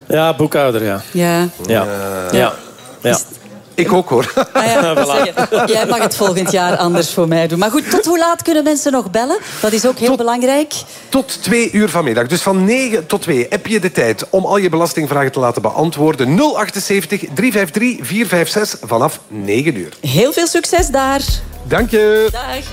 Ja, boekhouder, ja. Ja. Ik ook, hoor. Jij mag het volgend jaar anders voor mij doen. Maar goed, tot hoe laat kunnen mensen nog bellen? Dat is ook heel belangrijk. Tot 2 uur vanmiddag. Dus van 9 tot 2 heb je de tijd om al je belastingvragen te laten beantwoorden. 078 353 456 vanaf 9 uur. Heel veel succes daar. Dank je. Dag.